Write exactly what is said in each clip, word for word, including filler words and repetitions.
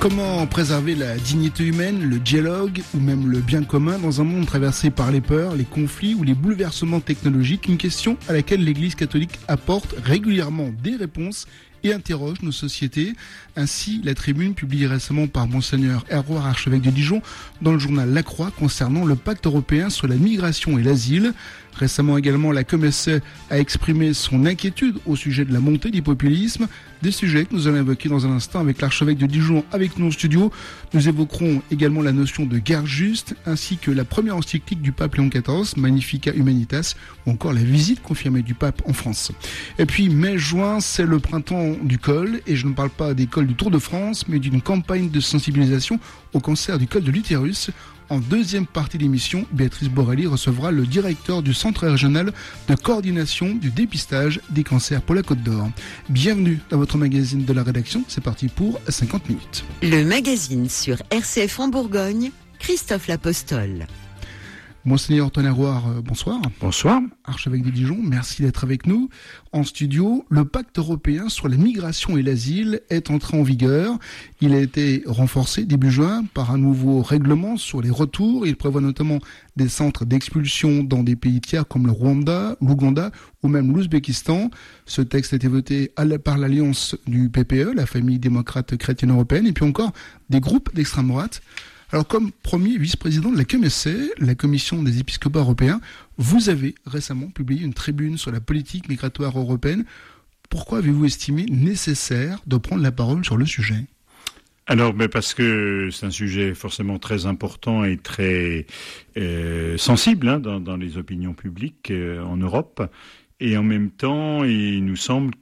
Comment préserver la dignité humaine, le dialogue ou même le bien commun dans un monde traversé par les peurs, les conflits ou les bouleversements technologiques? Une question à laquelle l'Église catholique apporte régulièrement des réponses et interroge nos sociétés. Ainsi, la tribune publiée récemment par Monseigneur Héroard, archevêque de Dijon, dans le journal La Croix concernant le pacte européen sur la migration et l'asile. Récemment également, la C O M S a exprimé son inquiétude au sujet de la montée du populisme, des sujets que nous allons évoquer dans un instant avec l'archevêque de Dijon avec nous au studio. Nous évoquerons également la notion de guerre juste, ainsi que la première encyclique du pape Léon quatorze, Magnificat Humanitas, ou encore la visite confirmée du pape en France. Et puis mai-juin, c'est le printemps du col, et je ne parle pas des cols du Tour de France, mais d'une campagne de sensibilisation au cancer du col de l'utérus. En deuxième partie de l'émission, Béatrice Borelli recevra le directeur du Centre régional de coordination du dépistage des cancers pour la Côte d'Or. Bienvenue dans votre magazine de la rédaction, c'est parti pour cinquante minutes. Le magazine sur R C F en Bourgogne, Christophe L'Apostole. Monseigneur Antoine Héroard, bonsoir. Bonsoir. Archevêque de Dijon, merci d'être avec nous. En studio, le pacte européen sur la migration et l'asile est entré en vigueur. Il a été renforcé début juin par un nouveau règlement sur les retours. Il prévoit notamment des centres d'expulsion dans des pays tiers comme le Rwanda, l'Ouganda ou même l'Ouzbékistan. Ce texte a été voté par l'alliance du P P E, la famille démocrate chrétienne européenne, et puis encore des groupes d'extrême droite. Alors, comme premier vice-président de la C O M S, la Commission des épiscopats européens, vous avez récemment publié une tribune sur la politique migratoire européenne. Pourquoi avez-vous estimé nécessaire de prendre la parole sur le sujet ? Alors, ben parce que c'est un sujet forcément très important et très euh, sensible hein, dans, dans les opinions publiques euh, en Europe. Et en même temps, il nous semble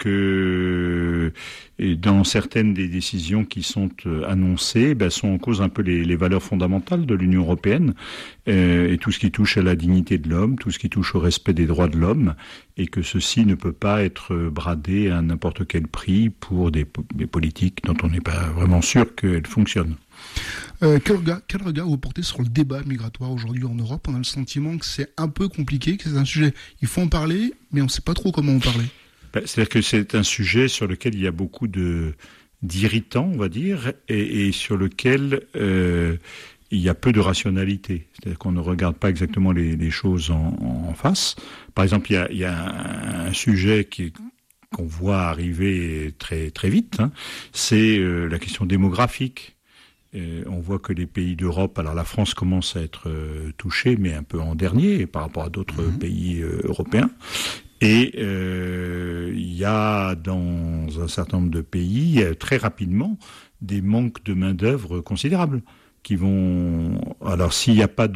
que dans certaines des décisions qui sont annoncées, ben, sont en cause un peu les, les valeurs fondamentales de l'Union européenne euh, et tout ce qui touche à la dignité de l'homme, tout ce qui touche au respect des droits de l'homme, et que ceci ne peut pas être bradé à n'importe quel prix pour des, des politiques dont on n'est pas vraiment sûr qu'elles fonctionnent. Euh, quel, regard, quel regard vous portez sur le débat migratoire aujourd'hui en Europe ? On a le sentiment que c'est un peu compliqué, que c'est un sujet, il faut en parler, mais on ne sait pas trop comment en parler. Ben, c'est-à-dire que c'est un sujet sur lequel il y a beaucoup de, d'irritants, on va dire, et, et sur lequel euh, il y a peu de rationalité. C'est-à-dire qu'on ne regarde pas exactement les, les choses en, en face. Par exemple, il y a, il y a un, un sujet qui est qu'on voit arriver très, très vite, hein, c'est euh, la question démographique. Euh, on voit que les pays d'Europe, alors la France commence à être euh, touchée, mais un peu en dernier par rapport à d'autres mmh. pays euh, européens. Et euh, il y a dans un certain nombre de pays, euh, très rapidement, des manques de main-d'œuvre considérables. Qui vont. Alors, s'il n'y a pas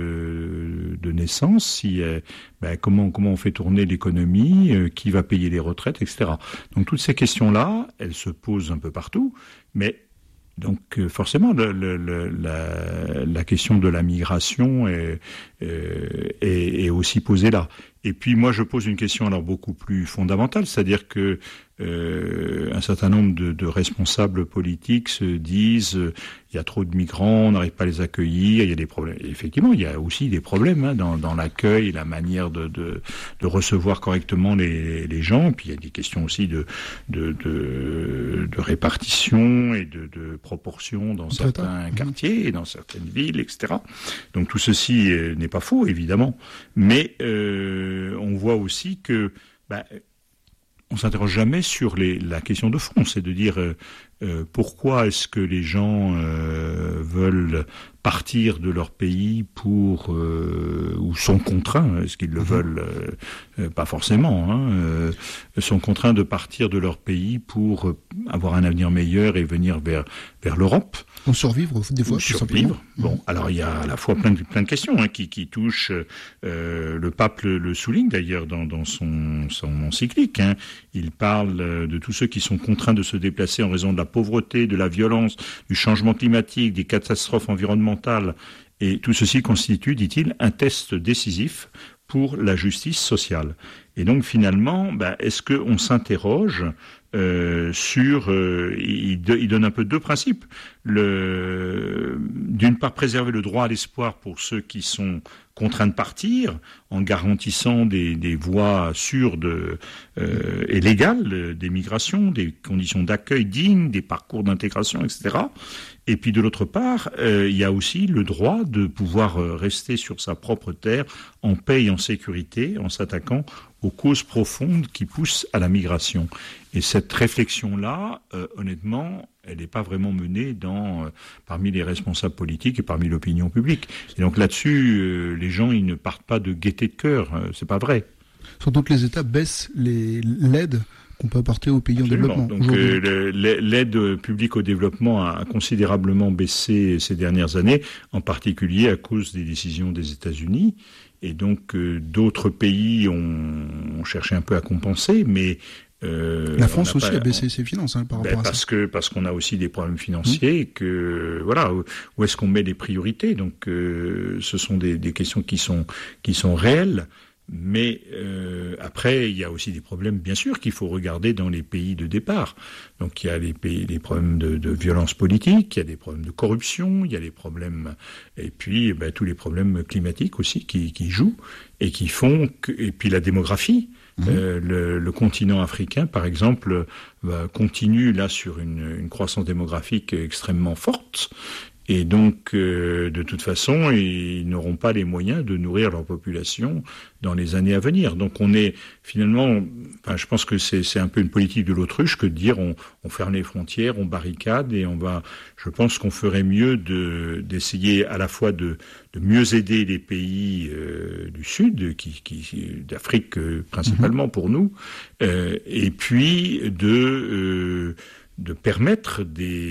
de, de naissance, si, euh, ben, comment, comment on fait tourner l'économie, euh, qui va payer les retraites, et cetera. Donc, toutes ces questions-là, elles se posent un peu partout, mais donc euh, forcément, le, le, le, la, la question de la migration est, euh, est, est aussi posée là. Et puis moi, je pose une question alors beaucoup plus fondamentale, c'est-à-dire que euh, un certain nombre de, de responsables politiques se disent euh, il y a trop de migrants, on n'arrive pas à les accueillir, il y a des problèmes. Et effectivement, il y a aussi des problèmes hein, dans, dans l'accueil, la manière de, de, de recevoir correctement les, les gens. Puis il y a des questions aussi de, de, de, de répartition et de, de proportion dans certains quartiers et dans certaines villes, et cetera. Donc tout ceci n'est pas faux, évidemment. Mais euh, on voit aussi que bah, on s'interroge jamais sur les, la question de fond, c'est de dire euh, euh, pourquoi est-ce que les gens euh, veulent partir de leur pays pour euh, ou sont contraints, est-ce qu'ils le veulent euh, pas forcément, hein, euh, sont contraints de partir de leur pays pour avoir un avenir meilleur et venir vers vers l'Europe. Ou survivre, des fois, ou survivre. Bon, alors il y a à la fois plein de, plein de questions hein, qui, qui touchent. Euh, le pape le, le souligne d'ailleurs dans, dans son, son encyclique. Hein. Il parle de tous ceux qui sont contraints de se déplacer en raison de la pauvreté, de la violence, du changement climatique, des catastrophes environnementales. Et tout ceci constitue, dit-il, un test décisif pour la justice sociale. Et donc finalement, bah, est-ce qu'on s'interroge euh, sur... Euh, il, il donne un peu deux principes. Le, d'une part, préserver le droit à l'espoir pour ceux qui sont contraints de partir, en garantissant des, des voies sûres de, euh, et légales d'émigration, des conditions d'accueil dignes, des parcours d'intégration, et cetera. Et puis de l'autre part, euh, il y a aussi le droit de pouvoir rester sur sa propre terre en paix et en sécurité, en s'attaquant aux causes profondes qui poussent à la migration. Et cette réflexion-là, euh, honnêtement, elle n'est pas vraiment menée dans, euh, parmi les responsables politiques et parmi l'opinion publique. Et donc là-dessus, euh, les gens, ils ne partent pas de gaieté de cœur. Euh, c'est pas vrai. Surtout que les États baissent les, l'aide qu'on peut apporter aux pays Absolument. en développement. Donc euh, l'aide publique au développement a considérablement baissé ces dernières années, en particulier à cause des décisions des États-Unis. Et donc euh, d'autres pays ont, ont cherché un peu à compenser, mais euh, la France aussi pas, a baissé on, ses finances hein, par ben rapport à parce ça. Que, parce qu'on a aussi des problèmes financiers, mmh. et que voilà, où, où est-ce qu'on met les priorités? Donc euh, ce sont des, des questions qui sont qui sont réelles. Mais euh, après, il y a aussi des problèmes, bien sûr, qu'il faut regarder dans les pays de départ. Donc il y a les pays, les problèmes de, de violence politique, il y a des problèmes de corruption, il y a des problèmes, et puis ben, tous les problèmes climatiques aussi qui, qui jouent et qui font que, et puis la démographie. Mmh. Euh, le, le continent africain, par exemple, va, continue là sur une, une croissance démographique extrêmement forte. Et donc, euh, de toute façon, ils n'auront pas les moyens de nourrir leur population dans les années à venir. Donc, on est finalement, enfin, je pense que c'est, c'est un peu une politique de l'autruche que de dire on, on ferme les frontières, on barricade et on va. Je pense qu'on ferait mieux de d'essayer à la fois de, de mieux aider les pays euh, du Sud, qui, qui d'Afrique euh, principalement mmh. pour nous, euh, et puis de euh, de permettre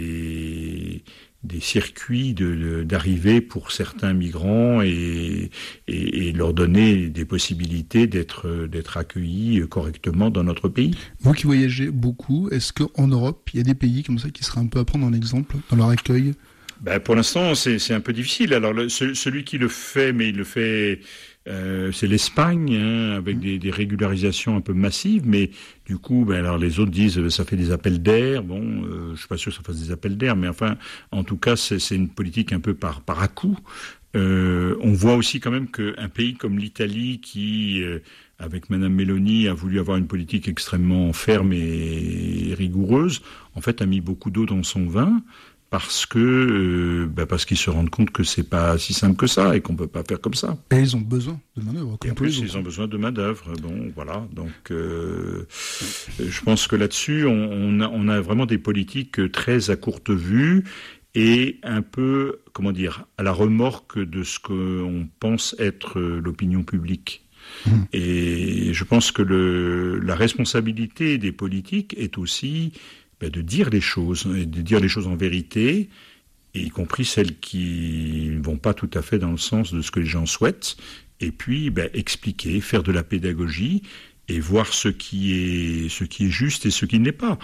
des des circuits de, de, d'arrivée pour certains migrants et, et, et leur donner des possibilités d'être, d'être accueillis correctement dans notre pays. Vous qui voyagez beaucoup, est-ce qu'en Europe, il y a des pays comme ça qui seraient un peu à prendre en exemple dans leur accueil ? Ben, pour l'instant, c'est, c'est un peu difficile. Alors, le, celui qui le fait, mais il le fait... Euh, c'est l'Espagne, hein, avec des, des régularisations un peu massives, mais du coup, ben alors les autres disent ça fait des appels d'air. Bon, euh, je suis pas sûr que ça fasse des appels d'air, mais enfin, en tout cas, c'est, c'est une politique un peu par par à-coup. Euh, on voit aussi quand même qu'un pays comme l'Italie, qui euh, avec Madame Meloni a voulu avoir une politique extrêmement ferme et, et rigoureuse, en fait, a mis beaucoup d'eau dans son vin. Parce que, euh, bah parce qu'ils se rendent compte que c'est pas si simple que ça et qu'on peut pas faire comme ça. Et ils ont besoin de main d'œuvre. Et en plus, ils ont besoin de main d'œuvre. Bon, voilà. Donc, euh, je pense que là-dessus, on, on a, on a vraiment des politiques très à courte vue et un peu, comment dire, à la remorque de ce qu'on pense être l'opinion publique. Mmh. Et je pense que le, la responsabilité des politiques est aussi ben de dire les choses, et de dire les choses en vérité, et y compris celles qui ne vont pas tout à fait dans le sens de ce que les gens souhaitent, et puis ben, expliquer, faire de la pédagogie, et voir ce qui est ce qui est juste et ce qui ne l'est pas.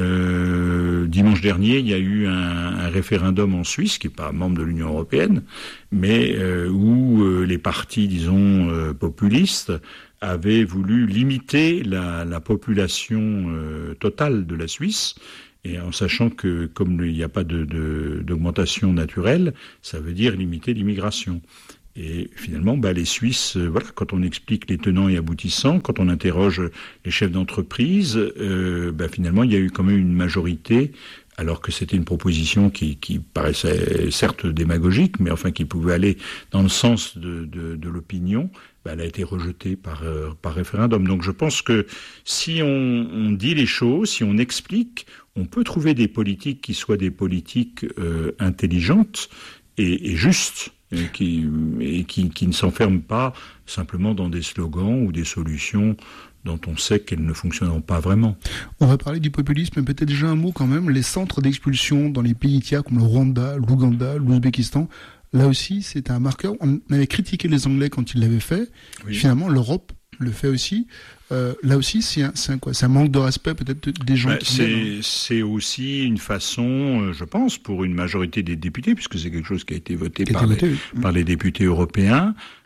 Euh, dimanche dernier, il y a eu un, un référendum en Suisse, qui n'est pas membre de l'Union européenne, mais euh, où euh, les partis, disons, euh, populistes, avaient voulu limiter la, la population euh, totale de la Suisse, et en sachant que comme il n'y a pas de, de, d'augmentation naturelle, ça veut dire limiter l'immigration. Et finalement, bah, les Suisses, euh, voilà, quand on explique les tenants et aboutissants, quand on interroge les chefs d'entreprise, euh, bah, finalement, il y a eu quand même une majorité, alors que c'était une proposition qui, qui paraissait certes démagogique, mais enfin qui pouvait aller dans le sens de, de, de l'opinion. Bah, elle a été rejetée par, euh, par référendum. Donc je pense que si on, on dit les choses, si on explique, on peut trouver des politiques qui soient des politiques euh, intelligentes et, et justes, et qui, et qui, qui ne s'enferment pas simplement dans des slogans ou des solutions dont on sait qu'elles ne fonctionneront pas vraiment. On va parler du populisme, mais peut-être déjà un mot quand même. Les centres d'expulsion dans les pays tiers comme le Rwanda, l'Ouganda, l'Ouzbékistan, là aussi c'est un marqueur. On avait critiqué les Anglais quand ils l'avaient fait. Oui. Finalement, l'Europe le fait aussi. Euh, là aussi, c'est un, c'est un quoi ? C'est un manque de respect peut-être des gens ben, qui c'est, viennent. C'est aussi une façon, je pense, pour une majorité des députés, puisque c'est quelque chose qui a été voté, qui par, été voté les, oui. par les députés européens,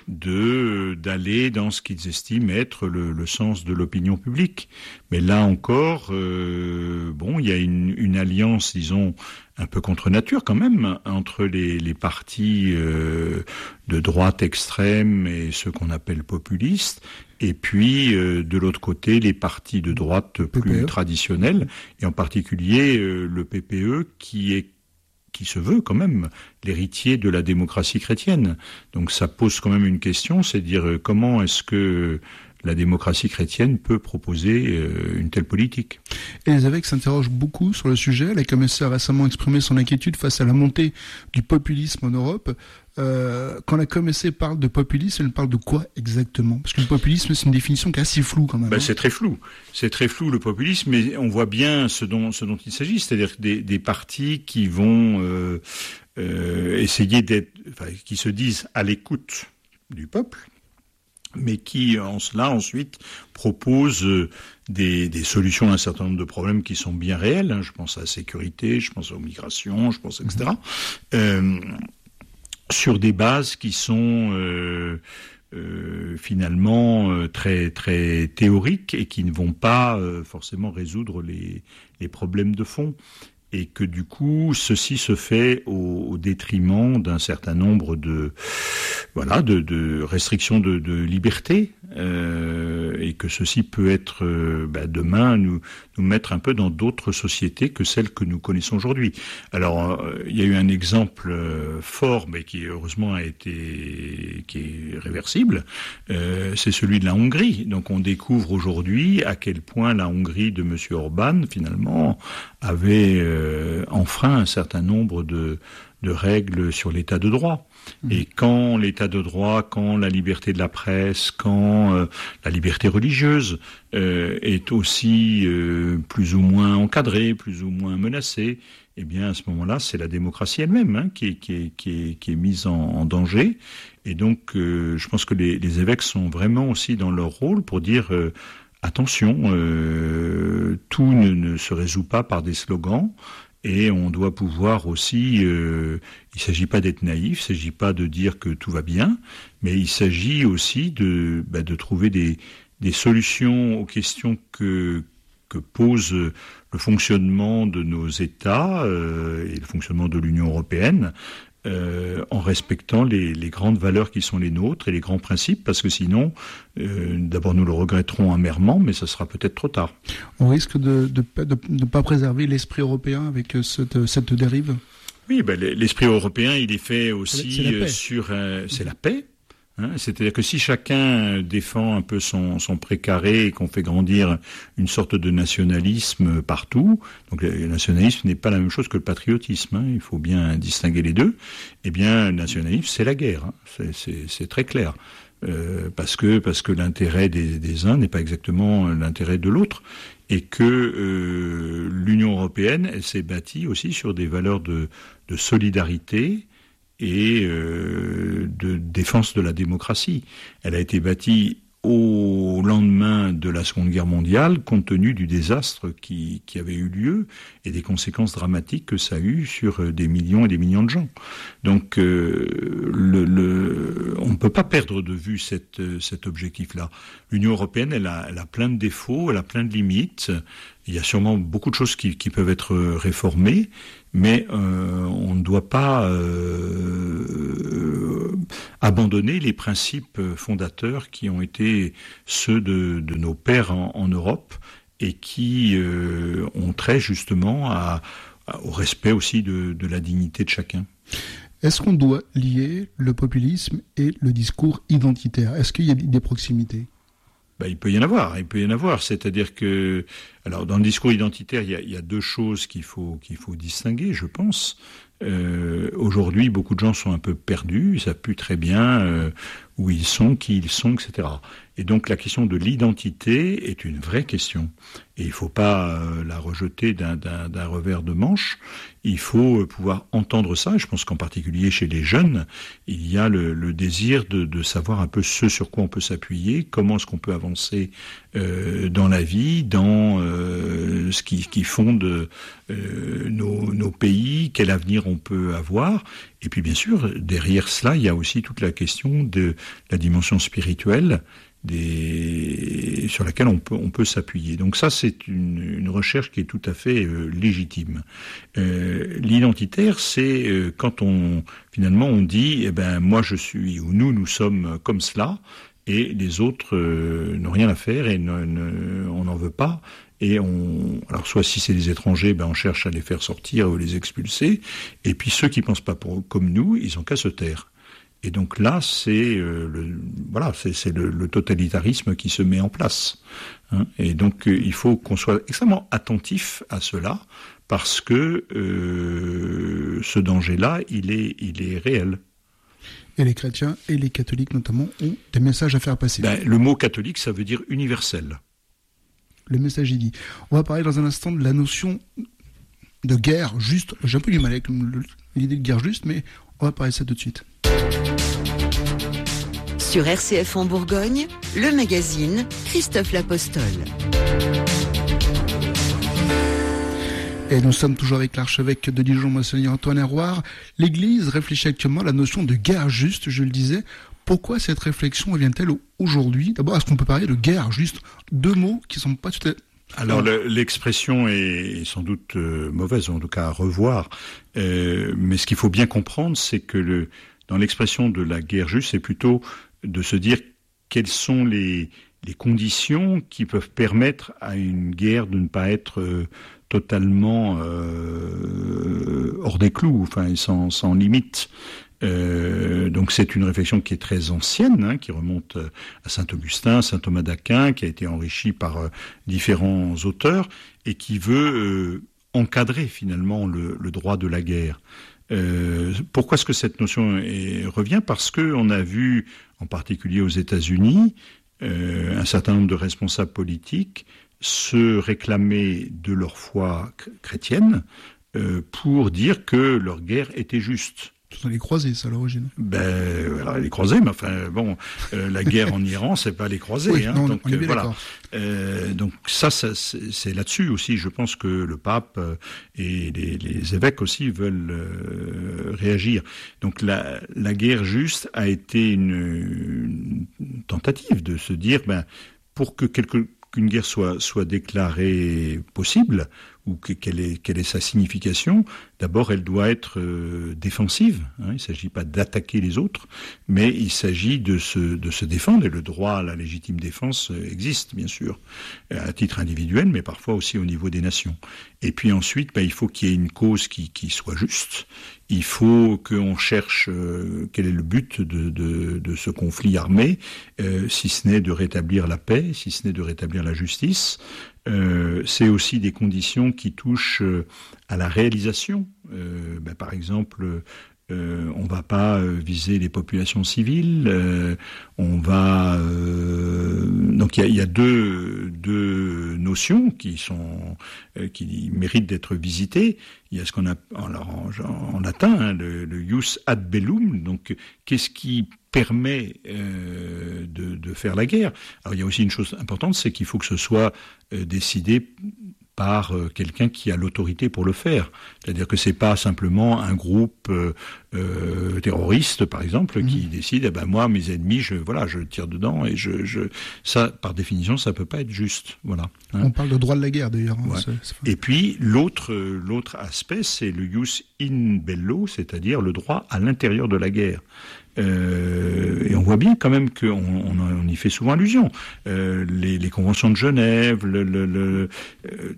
de d'aller dans ce qu'ils estiment être le, le sens de l'opinion publique. Mais là encore, euh, bon, il y a une, une alliance, disons, un peu contre nature quand même, entre les, les partis euh, de droite extrême et ceux qu'on appelle populistes, et puis euh, de l'autre côté, les partis de droite plus P P E. Traditionnels, et en particulier euh, le P P E qui est qui se veut quand même l'héritier de la démocratie chrétienne. Donc ça pose quand même une question, c'est de dire euh, comment est-ce que la démocratie chrétienne peut proposer euh, une telle politique. Et les évêques s'interrogent beaucoup sur le sujet. La commissaire a récemment exprimé son inquiétude face à la montée du populisme en Europe. Euh, quand la commissaire parle de populisme, elle parle de quoi exactement? Parce que le populisme, c'est une définition qui est assez floue quand même. Ben, hein. C'est très flou. C'est très flou le populisme, mais on voit bien ce dont, ce dont il s'agit, c'est-à-dire des, des partis qui vont euh, euh, essayer d'être, enfin, qui se disent à l'écoute du peuple, mais qui, en cela, ensuite, proposent des, des solutions à un certain nombre de problèmes qui sont bien réels. Hein. Je pense à la sécurité, je pense aux migrations, je pense, et cetera. Mmh. Euh, sur des bases qui sont euh, euh, finalement euh, très très théoriques et qui ne vont pas euh, forcément résoudre les, les problèmes de fond. Et que du coup, ceci se fait au, au détriment d'un certain nombre de voilà de, de restrictions de, de liberté, euh, et que ceci peut être euh, bah, demain nous nous mettre un peu dans d'autres sociétés que celles que nous connaissons aujourd'hui. Alors, euh, il y a eu un exemple euh, fort, mais qui heureusement a été qui est réversible. Euh, c'est celui de la Hongrie. Donc, on découvre aujourd'hui à quel point la Hongrie de Monsieur Orban finalement avait euh, enfreint un certain nombre de, de règles sur l'état de droit. Mmh. Et quand l'état de droit, quand la liberté de la presse, quand euh, la liberté religieuse euh, est aussi euh, plus ou moins encadrée, plus ou moins menacée, eh bien à ce moment-là, c'est la démocratie elle-même hein, qui, est, qui, est, qui, est, qui est mise en, en danger. Et donc, euh, je pense que les, les évêques sont vraiment aussi dans leur rôle pour dire... Euh, Attention, euh, tout ne, ne se résout pas par des slogans et on doit pouvoir aussi, euh, il ne s'agit pas d'être naïf, il ne s'agit pas de dire que tout va bien, mais il s'agit aussi de, bah, de trouver des, des solutions aux questions que, que pose le fonctionnement de nos États euh, et le fonctionnement de l'Union européenne. Euh, en respectant les, les grandes valeurs qui sont les nôtres et les grands principes, parce que sinon, euh, d'abord nous le regretterons amèrement, mais ça sera peut-être trop tard. On risque de ne de, de, de pas préserver l'esprit européen avec cette, cette dérive? Oui, ben, l'esprit européen, il est fait aussi c'est la sur... Euh, c'est la paix. Hein, c'est-à-dire que si chacun défend un peu son, son précaré et qu'on fait grandir une sorte de nationalisme partout, donc le nationalisme n'est pas la même chose que le patriotisme, hein, il faut bien distinguer les deux, eh bien le nationalisme c'est la guerre, hein, c'est, c'est, c'est très clair, euh, parce que, parce que l'intérêt des, des uns n'est pas exactement l'intérêt de l'autre, et que euh, l'Union européenne elle s'est bâtie aussi sur des valeurs de, de solidarité, et euh, de défense de la démocratie. Elle a été bâtie au lendemain de la Seconde Guerre mondiale, compte tenu du désastre qui, qui avait eu lieu et des conséquences dramatiques que ça a eu sur des millions et des millions de gens. Donc, euh, le, le, on ne peut pas perdre de vue cette, cet objectif-là. L'Union européenne, elle a, elle a plein de défauts, elle a plein de limites. Il y a sûrement beaucoup de choses qui, qui peuvent être réformées, mais euh, on ne doit pas euh, abandonner les principes fondateurs qui ont été ceux de, de nos pères en, en Europe et qui euh, ont trait justement à, à, au respect aussi de, de la dignité de chacun. Est-ce qu'on doit lier le populisme et le discours identitaire? Est-ce qu'il y a des proximités? Ben, il peut y en avoir, il peut y en avoir. C'est-à-dire que, alors dans le discours identitaire, il y a, il y a deux choses qu'il faut qu'il faut distinguer, je pense. Euh, aujourd'hui, beaucoup de gens sont un peu perdus, ils savent plus très bien euh, où ils sont, qui ils sont, et cetera. Et donc la question de l'identité est une vraie question. Et il ne faut pas euh, la rejeter d'un, d'un, d'un revers de manche. Il faut pouvoir entendre ça. Et je pense qu'en particulier chez les jeunes, il y a le, le désir de, de savoir un peu ce sur quoi on peut s'appuyer, comment est-ce qu'on peut avancer euh, dans la vie, dans euh, ce qui, qui fonde euh, nos, nos pays, quel avenir on peut avoir. Et puis bien sûr, derrière cela, il y a aussi toute la question de la dimension spirituelle des, sur laquelle on peut, on peut s'appuyer. Donc ça, c'est une, une recherche qui est tout à fait euh, légitime. Euh, l'identitaire, c'est euh, quand on, finalement, on dit, eh ben, moi je suis, ou nous, nous sommes comme cela, et les autres euh, n'ont rien à faire et ne, ne, on n'en veut pas. Et on, alors soit si c'est des étrangers, ben on cherche à les faire sortir ou les expulser. Et puis ceux qui pensent pas pour, comme nous, ils ont qu'à se taire. Et donc là, c'est euh, le voilà, c'est, c'est le, le totalitarisme qui se met en place. Hein. Et donc euh, il faut qu'on soit extrêmement attentif à cela parce que euh, ce danger-là, il est il est réel. Et les chrétiens et les catholiques notamment ont des messages à faire passer. Ben, le mot catholique, ça veut dire universel. Le message est dit. On va parler dans un instant de la notion de guerre juste. J'ai un peu du mal avec l'idée de guerre juste, mais on va parler de ça tout de suite. Sur R C F en Bourgogne, le magazine Christophe l'Apostole. Et nous sommes toujours avec l'archevêque de Dijon, Monseigneur Antoine Hérouard. L'Église réfléchit actuellement à la notion de guerre juste, je le disais. Pourquoi cette réflexion vient-elle aujourd'hui ? D'abord, est-ce qu'on peut parler de guerre juste ? Deux mots qui ne sont pas tout à fait... Alors le, l'expression est sans doute euh, mauvaise, en tout cas à revoir. Euh, mais ce qu'il faut bien comprendre, c'est que le, dans l'expression de la guerre juste, c'est plutôt de se dire quelles sont les, les conditions qui peuvent permettre à une guerre de ne pas être euh, totalement euh, hors des clous, enfin sans, sans limite. Euh, donc c'est une réflexion qui est très ancienne, hein, qui remonte à Saint-Augustin, Saint Thomas d'Aquin, qui a été enrichie par euh, différents auteurs et qui veut euh, encadrer finalement le, le droit de la guerre. Euh, pourquoi est-ce que cette notion est, revient ? Parce que on a vu, en particulier aux États-Unis, euh, un certain nombre de responsables politiques se réclamer de leur foi chrétienne euh, pour dire que leur guerre était juste. Ce sont les croisés, ça, à l'origine. Ben, alors les croisés, mais enfin, bon, euh, la guerre en Iran, c'est pas les croisés, oui, hein. Non, donc on est bien euh, voilà. d'accord. Euh, donc ça, ça c'est, c'est là-dessus aussi. Je pense que le pape euh, et les, les évêques aussi veulent euh, réagir. Donc la, la guerre juste a été une, une tentative de se dire, ben, pour que quelque qu'une guerre soit soit déclarée possible ou que, quelle est quelle est sa signification, d'abord elle doit être euh, défensive. Hein, il ne s'agit pas d'attaquer les autres, mais il s'agit de se de se défendre. Et le droit à la légitime défense euh, existe bien sûr à titre individuel, mais parfois aussi au niveau des nations. Et puis ensuite, ben, il faut qu'il y ait une cause qui qui soit juste. Il faut qu'on cherche euh, quel est le but de, de, de ce conflit armé, euh, si ce n'est de rétablir la paix, si ce n'est de rétablir la justice. Euh, c'est aussi des conditions qui touchent euh, à la réalisation. Euh, ben, par exemple, euh, on ne va pas euh, viser les populations civiles. Euh, on va euh, donc il y a, y a deux, deux notions qui sont euh, qui méritent d'être visitées. Il y a ce qu'on a en, en, en latin hein, le, le jus ad bellum. Donc qu'est-ce qui permet euh, de, de faire la guerre. Alors il y a aussi une chose importante, c'est qu'il faut que ce soit euh, décidé par euh, quelqu'un qui a l'autorité pour le faire. C'est-à-dire que c'est pas simplement un groupe euh, euh, terroriste, par exemple, mmh. qui décide, eh ben moi, mes ennemis, je voilà, je tire dedans et je, je ça, par définition, ça peut pas être juste. Voilà. Hein. On parle de droit de la guerre d'ailleurs. Hein, ouais. c'est, c'est... Et puis l'autre l'autre aspect, c'est le jus in bello, c'est-à-dire le droit à l'intérieur de la guerre. Euh, et on voit bien quand même qu'on on, on y fait souvent allusion. Euh, les, les conventions de Genève, le, le, le euh,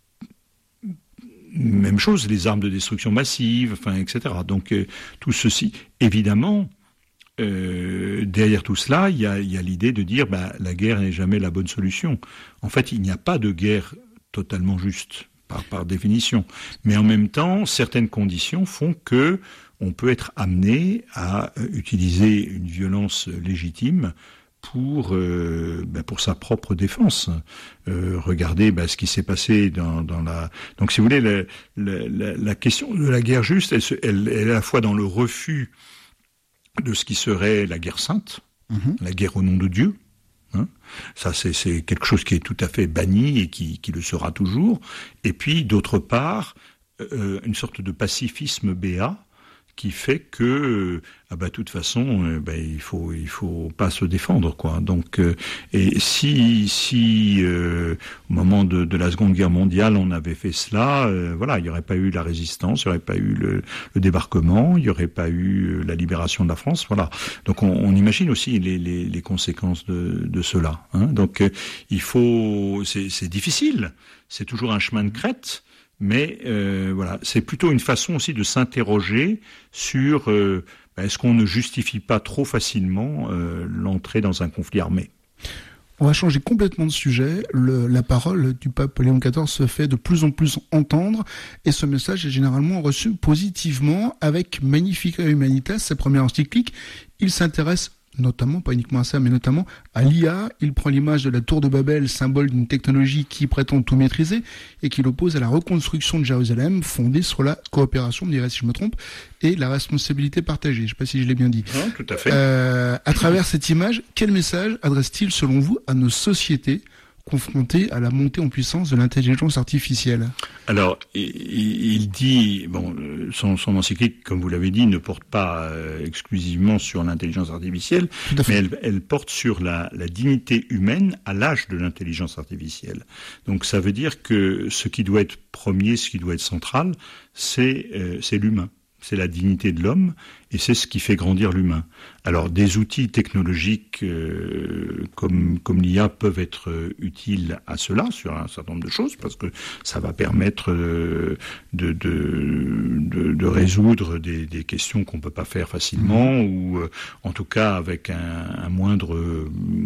même chose, les armes de destruction massive, enfin, et cetera. Donc euh, tout ceci, évidemment, euh, derrière tout cela, il y a, y a l'idée de dire, bah, la guerre n'est jamais la bonne solution. En fait, il n'y a pas de guerre totalement juste, par, par définition. Mais en même temps, certaines conditions font que on peut être amené à utiliser une violence légitime pour euh, ben pour sa propre défense. Euh, regardez ben, ce qui s'est passé dans, dans la. Donc, si vous voulez, la, la, la question de la guerre juste, elle, elle, elle est à la fois dans le refus de ce qui serait la guerre sainte, mmh. la guerre au nom de Dieu. Hein, ça, c'est, c'est quelque chose qui est tout à fait banni et qui, qui le sera toujours. Et puis, d'autre part, euh, une sorte de pacifisme béat qui fait que, euh, ah bah, de toute façon, euh, bah, il faut, il faut pas se défendre, quoi. Donc, euh, et si, si euh, au moment de, de la Seconde Guerre mondiale, on avait fait cela, euh, voilà, il n'y aurait pas eu la résistance, il n'y aurait pas eu le, le débarquement, il n'y aurait pas eu la libération de la France, voilà. Donc, on, on imagine aussi les, les, les conséquences de, de cela. Hein. Donc, euh, il faut, c'est, c'est difficile, c'est toujours un chemin de crête. Mais euh, voilà, c'est plutôt une façon aussi de s'interroger sur euh, est-ce qu'on ne justifie pas trop facilement euh, l'entrée dans un conflit armé. On va changer complètement de sujet. Le, la parole du pape Léon quatorze se fait de plus en plus entendre et ce message est généralement reçu positivement avec Magnificat Humanitas, sa première encyclique. Il s'intéresse notamment, pas uniquement à ça, mais notamment à l'I A. Il prend l'image de la tour de Babel, symbole d'une technologie qui prétend tout maîtriser et qui l'oppose à la reconstruction de Jérusalem, fondée sur la coopération, me dirais si je me trompe, et la responsabilité partagée. Je ne sais pas si je l'ai bien dit. Non, tout à fait. Euh, à travers cette image, quel message adresse-t-il, selon vous, à nos sociétés confrontées à la montée en puissance de l'intelligence artificielle? Alors, il, il dit, bon, son, son encyclique, comme vous l'avez dit, ne porte pas euh, exclusivement sur l'intelligence artificielle, mais elle, elle porte sur la, la dignité humaine à l'âge de l'intelligence artificielle. Donc, ça veut dire que ce qui doit être premier, ce qui doit être central, c'est, euh, c'est l'humain. C'est la dignité de l'homme et c'est ce qui fait grandir l'humain. Alors des outils technologiques euh, comme comme l'I A peuvent être euh, utiles à cela sur un certain nombre de choses parce que ça va permettre euh, de, de de de résoudre des des questions qu'on peut pas faire facilement mmh. ou euh, en tout cas avec un, un moindre euh,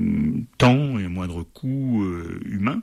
temps et un moindre coût euh, humain.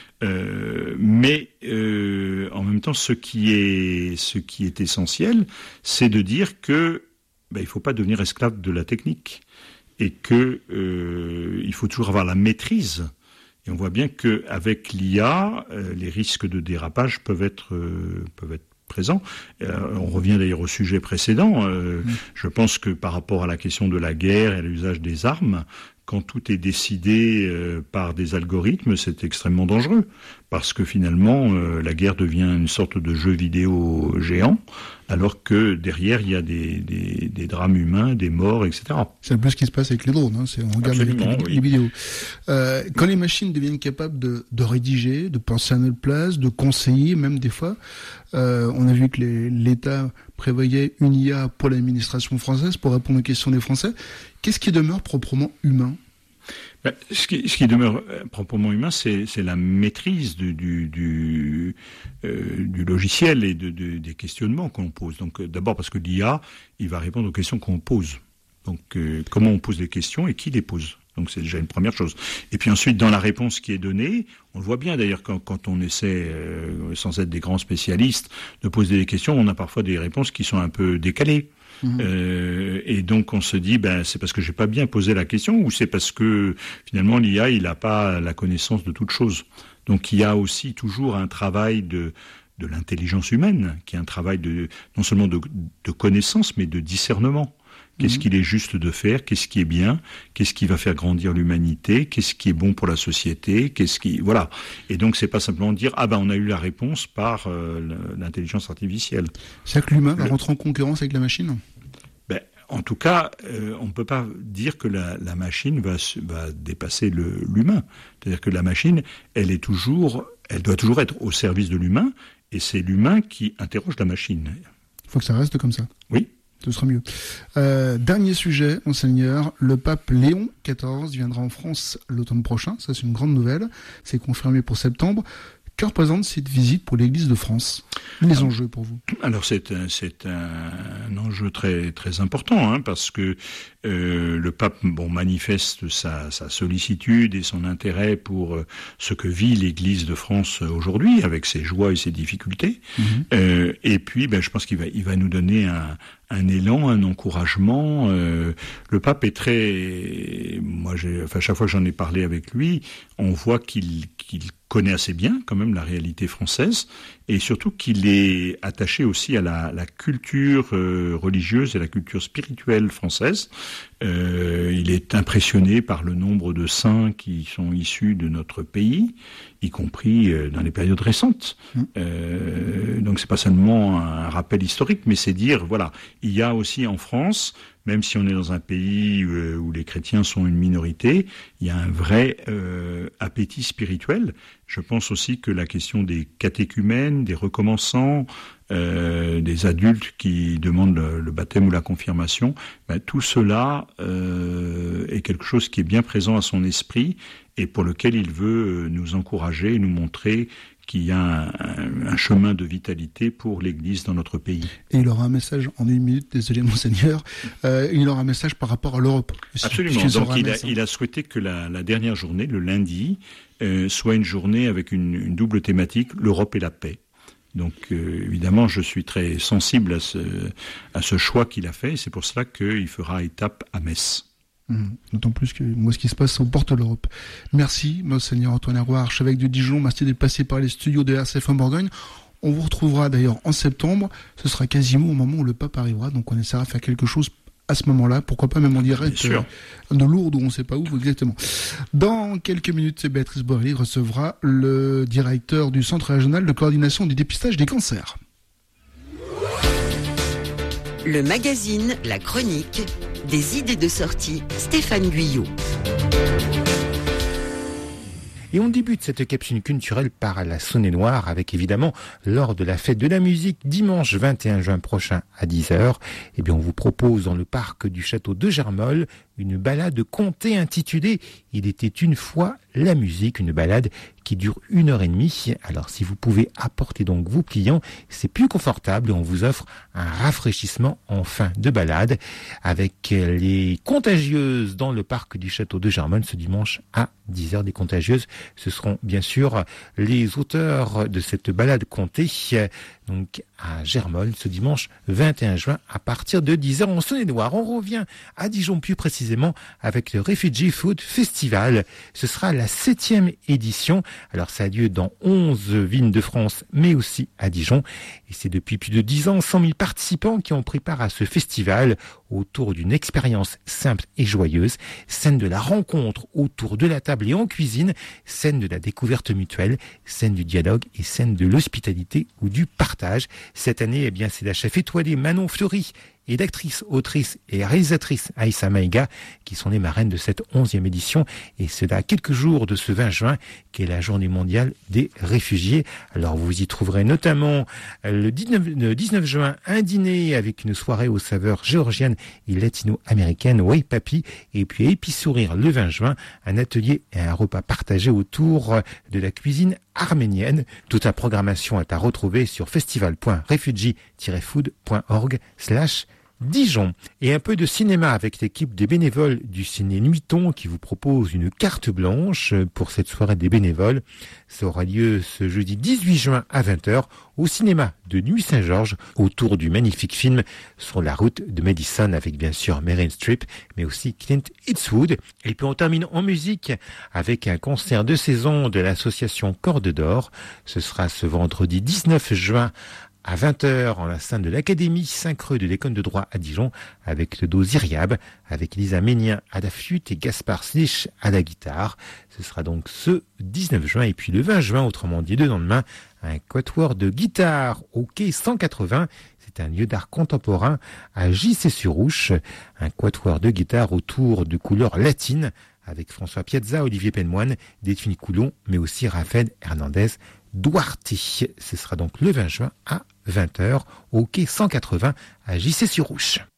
Euh, mais euh, en même temps, ce qui est ce qui est essentiel, c'est de dire que ben, il faut pas devenir esclave de la technique et que euh, il faut toujours avoir la maîtrise. Et on voit bien que avec l'I A, euh, les risques de dérapage peuvent être euh, peuvent être présents. Euh, on revient d'ailleurs au sujet précédent. Euh, mmh. Je pense que par rapport à la question de la guerre et à l'usage des armes, quand tout est décidé euh, par des algorithmes, c'est extrêmement dangereux. Parce que finalement, euh, la guerre devient une sorte de jeu vidéo géant, alors que derrière, il y a des, des, des drames humains, des morts, et cetera. C'est un peu ce qui se passe avec les drones. Hein. C'est, on regarde les, les, oui. les vidéos. Euh, quand les machines deviennent capables de, de rédiger, de penser à notre place, de conseiller, même des fois, euh, on a vu que les, l'État prévoyait une I A pour l'administration française pour répondre aux questions des Français. Qu'est-ce qui demeure proprement humain ? Ben, ce, qui, ce qui demeure euh, proprement humain, c'est, c'est la maîtrise du, du, du, euh, du logiciel et de, de, des questionnements qu'on pose. Donc, euh, d'abord parce que l'I A, il va répondre aux questions qu'on pose. Donc, euh, comment on pose les questions et qui les pose. Donc, c'est déjà une première chose. Et puis ensuite, dans la réponse qui est donnée, on le voit bien d'ailleurs quand, quand on essaie, euh, sans être des grands spécialistes, de poser des questions, on a parfois des réponses qui sont un peu décalées. Mmh. Euh, et donc on se dit ben c'est parce que j'ai pas bien posé la question ou c'est parce que finalement l'I A il a pas la connaissance de toute chose. Donc il y a aussi toujours un travail de de l'intelligence humaine qui est un travail de non seulement de, de connaissance mais de discernement. Qu'est-ce mmh. qu'il est juste de faire, qu'est-ce qui est bien, qu'est-ce qui va faire grandir l'humanité, qu'est-ce qui est bon pour la société, qu'est-ce qui voilà. Et donc c'est pas simplement dire ah ben on a eu la réponse par euh, l'intelligence artificielle. C'est-à-dire que l'humain va Le... rentrer en concurrence avec la machine ? Ben en tout cas, euh, on ne peut pas dire que la, la machine va, va dépasser le, l'humain. C'est-à-dire que la machine, elle est toujours, elle doit toujours être au service de l'humain, et c'est l'humain qui interroge la machine. Il faut que ça reste comme ça. Oui. Ce sera mieux. Euh, dernier sujet, monseigneur, le pape Léon quatorze viendra en France l'automne prochain. Ça, c'est une grande nouvelle. C'est confirmé pour septembre. Que représente cette visite pour l'Église de France ? Les alors, enjeux pour vous ? Alors c'est un, c'est un, un enjeu très très important hein, parce que euh, le pape bon manifeste sa, sa sollicitude et son intérêt pour euh, ce que vit l'Église de France aujourd'hui avec ses joies et ses difficultés. Mmh. Euh, et puis ben je pense qu'il va il va nous donner un un élan, un encouragement. Euh, le pape est très, moi, j'ai, enfin, chaque fois que j'en ai parlé avec lui, on voit qu'il qu'il connaît assez bien quand même la réalité française, et surtout qu'il est attaché aussi à la, la culture euh, religieuse et la culture spirituelle française. Euh, il est impressionné par le nombre de saints qui sont issus de notre pays, y compris euh, dans les périodes récentes. Mmh. Euh, donc c'est pas seulement un rappel historique, mais c'est dire, voilà, il y a aussi en France, même si on est dans un pays euh, où les chrétiens sont une minorité, il y a un vrai euh, appétit spirituel. Je pense aussi que la question des catéchumènes, des recommençants, euh, des adultes qui demandent le, le baptême ou la confirmation, ben, tout cela euh, est quelque chose qui est bien présent à son esprit et pour lequel il veut nous encourager et nous montrer qu'il y a un, un, un chemin de vitalité pour l'Église dans notre pays. Et il aura un message, en une minute, désolé Monseigneur, euh, il aura un message par rapport à l'Europe. Absolument, donc il a, il a souhaité que la, la dernière journée, le lundi, euh, soit une journée avec une, une double thématique, l'Europe et la paix. Donc euh, évidemment, je suis très sensible à ce, à ce choix qu'il a fait, et c'est pour cela qu'il fera étape à Metz. Mmh. D'autant plus que moi, ce qui se passe aux portes de l'Europe. Merci, Monseigneur Antoine Héroux, archevêque de Dijon. Merci d'être passé par les studios de R C F en Bourgogne. On vous retrouvera d'ailleurs en septembre. Ce sera quasiment au moment où le pape arrivera. Donc on essaiera de faire quelque chose à ce moment-là. Pourquoi pas même en direct euh, de Lourdes où on ne sait pas où exactement. Dans quelques minutes, Béatrice Borelli recevra le directeur du Centre régional de coordination du dépistage des cancers. Le magazine, la chronique, des idées de sortie, Stéphane Guyot. Et on débute cette capsule culturelle par la Saône-et-Loire avec évidemment lors de la fête de la musique dimanche vingt et un juin prochain à dix heures. Eh bien on vous propose dans le parc du château de Germolles une balade contée intitulée « Il était une fois la musique », une balade qui dure une heure et demie. Alors si vous pouvez apporter donc vos pliants, c'est plus confortable et on vous offre un rafraîchissement en fin de balade avec les Contagieuses dans le parc du château de Germolles ce dimanche à dix heures. Des Contagieuses, ce seront bien sûr les auteurs de cette balade contée, donc à Germolles ce dimanche vingt et un juin à partir de dix heures en Saône-et-Loire. On revient à Dijon plus précisément avec le Refugee Food Festival. Ce sera la septième édition. Alors ça a lieu dans onze villes de France, mais aussi à Dijon. Et c'est depuis plus de dix ans, cent mille participants qui ont pris part à ce festival autour d'une expérience simple et joyeuse, scène de la rencontre autour de la table et en cuisine, scène de la découverte mutuelle, scène du dialogue et scène de l'hospitalité ou du partage. Cette année, eh bien, c'est la chef étoilée Manon Fleury et d'actrice, autrice et réalisatrice Aïssa Maïga qui sont les marraines de cette onzième édition, et cela à quelques jours de ce vingt juin qui est la journée mondiale des réfugiés. Alors vous y trouverez notamment le dix-neuf, le dix-neuf juin un dîner avec une soirée aux saveurs géorgiennes et latino-américaines, Way Papi, et puis à Épisourire le vingt juin, un atelier et un repas partagé autour de la cuisine arménienne. Toute la programmation est à retrouver sur festival point refugee tiret food point org slash Dijon. Et un peu de cinéma avec l'équipe des bénévoles du Ciné Nuiton qui vous propose une carte blanche pour cette soirée des bénévoles. Ça aura lieu ce jeudi dix-huit juin à vingt heures au cinéma de Nuit-Saint-Georges autour du magnifique film Sur la route de Madison avec bien sûr Meryl Streep mais aussi Clint Eastwood. Et puis on termine en musique avec un concert de saison de l'association Corde d'Or. Ce sera ce vendredi dix-neuf juin à vingt heures en la scène de l'Académie Saint-Creux de l'École de droit à Dijon avec le dos Iriab, avec Lisa Ménien à la flûte et Gaspard Slich à la guitare. Ce sera donc ce dix-neuf juin et puis le vingt juin, autrement dit le lendemain, un quatuor de guitare au quai cent quatre-vingts. C'est un lieu d'art contemporain à J C-sur-Ouche, un quatuor de guitare autour de couleurs latines avec François Piazza, Olivier Penmoine, Détune Coulon, mais aussi Raphaël Hernandez Duarte. Ce sera donc le vingt juin à vingt heures au quai cent quatre-vingts à J C-sur-Ouche.